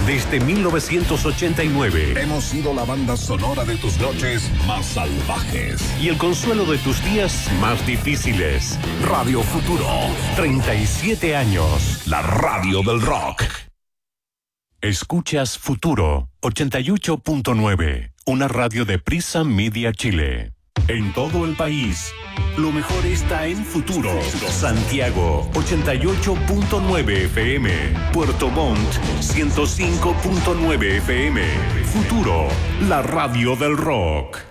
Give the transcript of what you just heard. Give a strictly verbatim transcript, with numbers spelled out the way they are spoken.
desde mil novecientos ochenta y nueve. Hemos sido la banda sonora de tus noches más salvajes. Y el consuelo de tus días más difíciles. Radio Futuro. treinta y siete años. La radio del rock. Escuchas Futuro ochenta y ocho punto nueve. Una radio de Prisa Media Chile. En todo el país, lo mejor está en Futuro. Santiago, ochenta y ocho punto nueve F M. Puerto Montt, ciento cinco punto nueve F M. Futuro, la radio del rock.